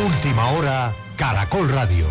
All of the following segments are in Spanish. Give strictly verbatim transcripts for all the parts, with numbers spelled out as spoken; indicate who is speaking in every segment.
Speaker 1: Última hora, Caracol Radio.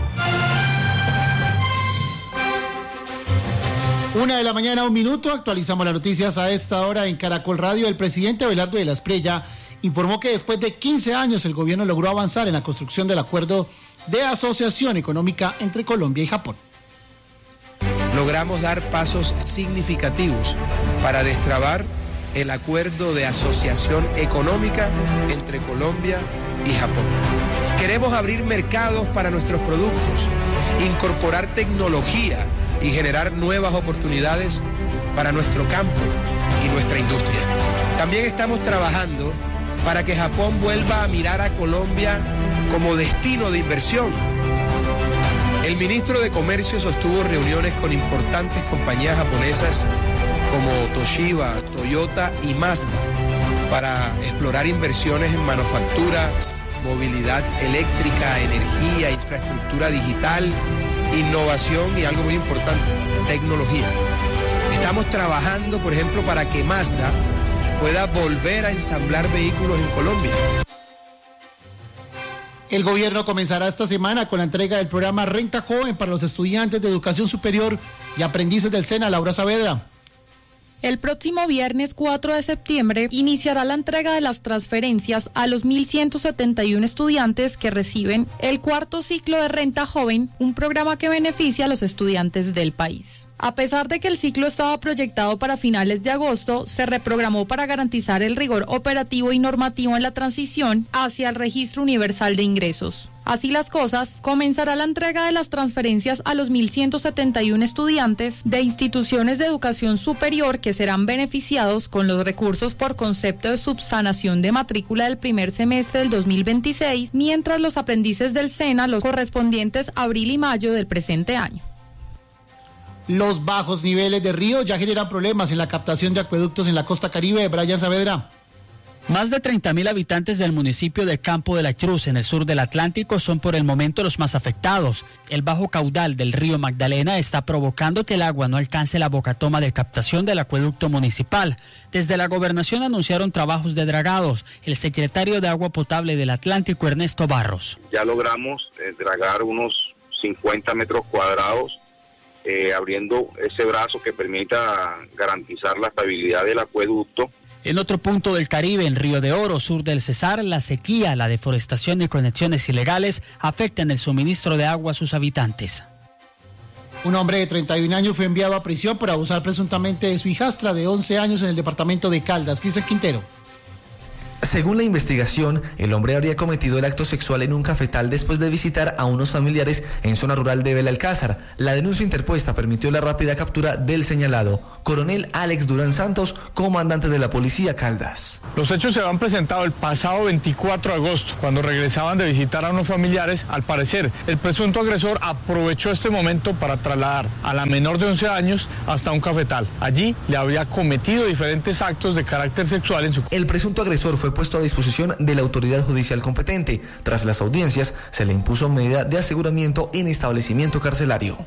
Speaker 2: Una de la mañana, un minuto, actualizamos las noticias a esta hora en Caracol Radio. El presidente Abelardo de la Espriella informó que después de quince años el gobierno logró avanzar en la construcción del acuerdo de asociación económica entre Colombia y Japón.
Speaker 3: Logramos dar pasos significativos para destrabar el acuerdo de asociación económica entre Colombia y Japón. Queremos abrir mercados para nuestros productos, incorporar tecnología y generar nuevas oportunidades para nuestro campo y nuestra industria. También estamos trabajando para que Japón vuelva a mirar a Colombia como destino de inversión. El ministro de Comercio sostuvo reuniones con importantes compañías japonesas como Toshiba, Toyota y Mazda para explorar inversiones en manufactura, movilidad eléctrica, energía, infraestructura digital, innovación y algo muy importante, tecnología. Estamos trabajando, por ejemplo, para que Mazda pueda volver a ensamblar vehículos en Colombia.
Speaker 2: El gobierno comenzará esta semana con la entrega del programa Renta Joven para los estudiantes de educación superior y aprendices del SENA. Laura Saavedra.
Speaker 4: El próximo viernes cuatro de septiembre iniciará la entrega de las transferencias a los mil ciento setenta y uno estudiantes que reciben el cuarto ciclo de Renta Joven, un programa que beneficia a los estudiantes del país. A pesar de que el ciclo estaba proyectado para finales de agosto, se reprogramó para garantizar el rigor operativo y normativo en la transición hacia el Registro Universal de Ingresos. Así las cosas, comenzará la entrega de las transferencias a los mil ciento setenta y uno estudiantes de instituciones de educación superior que serán beneficiados con los recursos por concepto de subsanación de matrícula del primer semestre del dos mil veintiséis, mientras los aprendices del SENA los correspondientes a abril y mayo del presente año.
Speaker 2: Los bajos niveles de río ya generan problemas en la captación de acueductos en la costa caribe. Brian Saavedra.
Speaker 5: Más de treinta mil habitantes del municipio de Campo de la Cruz, en el sur del Atlántico, son por el momento los más afectados. El bajo caudal del río Magdalena está provocando que el agua no alcance la bocatoma de captación del acueducto municipal. Desde la gobernación anunciaron trabajos de dragados. El secretario de Agua Potable del Atlántico, Ernesto Barros.
Speaker 6: Ya logramos eh, dragar unos cincuenta metros cuadrados, eh, abriendo ese brazo que permita garantizar la estabilidad del acueducto.
Speaker 5: En otro punto del Caribe, en Río de Oro, sur del Cesar, la sequía, la deforestación y conexiones ilegales afectan el suministro de agua a sus habitantes.
Speaker 2: Un hombre de treinta y un años fue enviado a prisión por abusar presuntamente de su hijastra de once años en el departamento de Caldas. Cristian Quintero.
Speaker 7: Según la investigación, el hombre habría cometido el acto sexual en un cafetal después de visitar a unos familiares en zona rural de Belalcázar. La denuncia interpuesta permitió la rápida captura del señalado. Coronel Alex Durán Santos, comandante de la Policía Caldas.
Speaker 8: Los hechos se habían presentado el pasado veinticuatro de agosto, cuando regresaban de visitar a unos familiares. Al parecer, el presunto agresor aprovechó este momento para trasladar a la menor de once años hasta un cafetal. Allí le habría cometido diferentes actos de carácter sexual en su...
Speaker 7: El presunto agresor fue puesto a disposición de la autoridad judicial competente. Tras las audiencias, se le impuso medida de aseguramiento en establecimiento carcelario.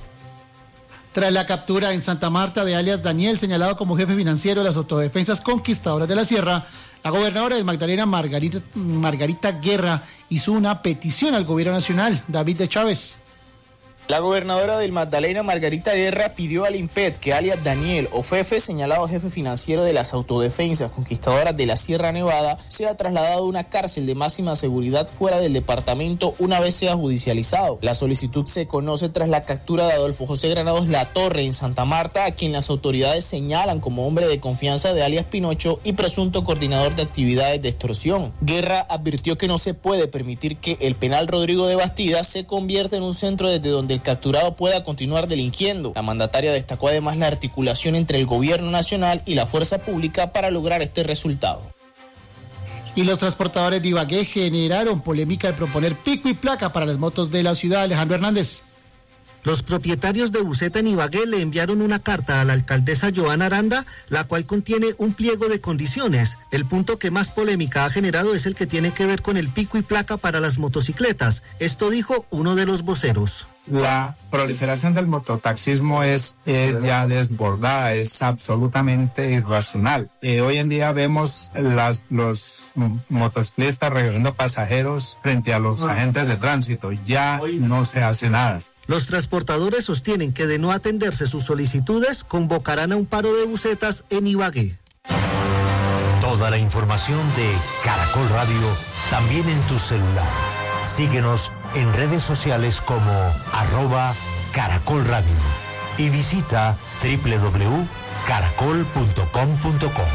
Speaker 2: Tras la captura en Santa Marta de alias Daniel, señalado como jefe financiero de las autodefensas conquistadoras de la Sierra, la gobernadora de Magdalena, Margarita, Margarita Guerra, hizo una petición al gobierno nacional. David de Chávez.
Speaker 9: La gobernadora del Magdalena, Margarita Guerra, pidió al IMPED que alias Daniel Ofefe, señalado jefe financiero de las autodefensas conquistadoras de la Sierra Nevada, sea trasladado a una cárcel de máxima seguridad fuera del departamento una vez sea judicializado. La solicitud se conoce tras la captura de Adolfo José Granados Latorre en Santa Marta, a quien las autoridades señalan como hombre de confianza de alias Pinocho y presunto coordinador de actividades de extorsión. Guerra advirtió que no se puede permitir que el penal Rodrigo de Bastida se convierta en un centro desde donde el capturado pueda continuar delinquiendo. La mandataria destacó además la articulación entre el gobierno nacional y la fuerza pública para lograr este resultado.
Speaker 2: Y los transportadores de Ibagué generaron polémica al proponer pico y placa para las motos de la ciudad. Alejandro Hernández.
Speaker 10: Los propietarios de buseta en Ibagué le enviaron una carta a la alcaldesa Joana Aranda, la cual contiene un pliego de condiciones. El punto que más polémica ha generado es el que tiene que ver con el pico y placa para las motocicletas. Esto dijo uno de los voceros.
Speaker 11: La proliferación del mototaxismo es, es ya desbordada, es absolutamente irracional. Eh, hoy en día vemos las, los motociclistas recogiendo pasajeros frente a los agentes de tránsito. Ya no se hace nada.
Speaker 10: Los transportadores sostienen que de no atenderse sus solicitudes, convocarán a un paro de busetas en Ibagué.
Speaker 1: Toda la información de Caracol Radio también en tu celular. Síguenos en redes sociales como arroba Caracol Radio y visita doble u doble u doble u punto caracol punto com punto co.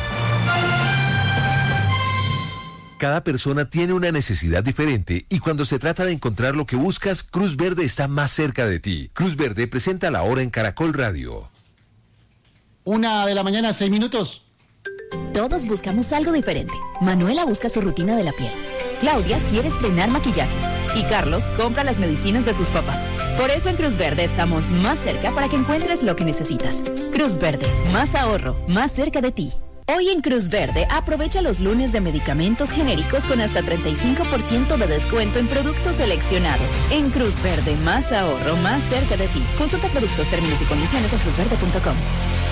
Speaker 12: Cada persona tiene una necesidad diferente y cuando se trata de encontrar lo que buscas, Cruz Verde está más cerca de ti. Cruz Verde presenta la hora en Caracol Radio.
Speaker 2: Una de la mañana, seis minutos.
Speaker 13: Todos buscamos algo diferente. Manuela busca su rutina de la piel. Claudia quiere estrenar maquillaje. Y Carlos compra las medicinas de sus papás. Por eso en Cruz Verde estamos más cerca para que encuentres lo que necesitas. Cruz Verde, más ahorro, más cerca de ti. Hoy en Cruz Verde, aprovecha los lunes de medicamentos genéricos con hasta treinta y cinco por ciento de descuento en productos seleccionados. En Cruz Verde, más ahorro, más cerca de ti. Consulta productos, términos y condiciones en cruz verde punto com.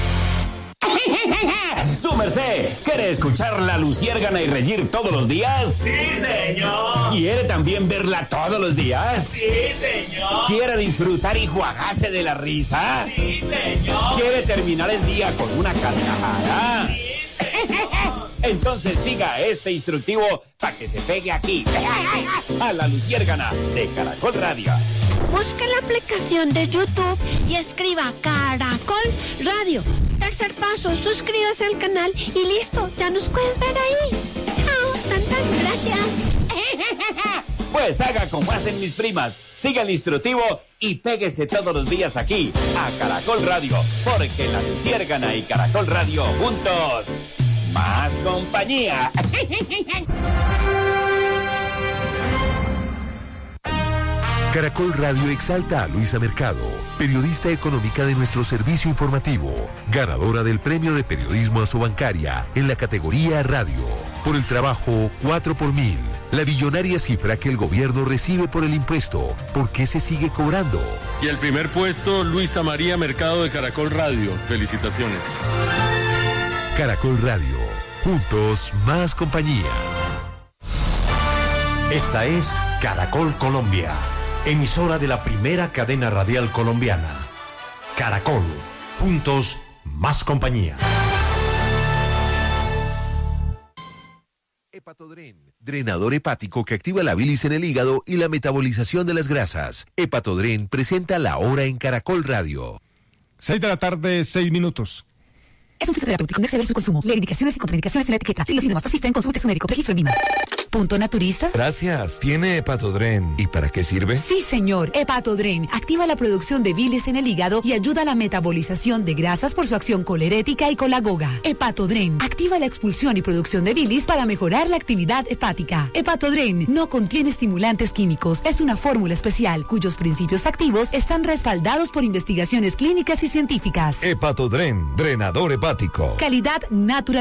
Speaker 14: ¡Su merced! ¿Quiere escuchar la Luciérgana y reír todos los días?
Speaker 15: ¡Sí, señor!
Speaker 14: ¿Quiere también verla todos los días?
Speaker 15: ¡Sí, señor!
Speaker 14: ¿Quiere disfrutar y juagarse de la risa?
Speaker 15: ¡Sí, señor!
Speaker 14: ¿Quiere terminar el día con una carcajada?
Speaker 15: ¡Sí, señor!
Speaker 14: Entonces siga este instructivo para que se pegue aquí, a la Luciérgana de Caracol Radio.
Speaker 16: Busque la aplicación de YouTube y escriba Caracol Radio. Tercer paso, suscríbase al canal y listo, ya nos puedes ver ahí. Chao, tantas gracias.
Speaker 14: Pues haga como hacen mis primas, siga el instructivo y péguese todos los días aquí, a Caracol Radio, porque la Luciérgana y Caracol Radio juntos, más compañía.
Speaker 12: Caracol Radio exalta a Luisa Mercado, periodista económica de nuestro servicio informativo, ganadora del premio de periodismo Asobancaria en la categoría Radio, por el trabajo cuatro por mil, la billonaria cifra que el gobierno recibe por el impuesto. ¿Por qué se sigue cobrando?
Speaker 17: Y el primer puesto, Luisa María Mercado de Caracol Radio. Felicitaciones.
Speaker 12: Caracol Radio, juntos más compañía.
Speaker 1: Esta es Caracol Colombia, emisora de la primera cadena radial colombiana. Caracol, juntos, más compañía.
Speaker 12: Hepatodren, drenador hepático que activa la bilis en el hígado y la metabolización de las grasas. Hepatodren presenta la hora en Caracol Radio.
Speaker 18: Seis de la tarde, seis minutos.
Speaker 19: Es un fitoterapéutico, no exceder su consumo. Lee indicaciones y contraindicaciones en la etiqueta. Si los síntomas persisten, consulte a su médico. Registro en Vima. ¿Punto naturista?
Speaker 12: Gracias. ¿Tiene Hepatodren? ¿Y para qué sirve?
Speaker 19: Sí, señor. Hepatodren activa la producción de bilis en el hígado y ayuda a la metabolización de grasas por su acción colerética y colagoga. Hepatodren activa la expulsión y producción de bilis para mejorar la actividad hepática. Hepatodren no contiene estimulantes químicos. Es una fórmula especial cuyos principios activos están respaldados por investigaciones clínicas y científicas.
Speaker 12: Hepatodren, drenador hepático.
Speaker 19: Calidad natural.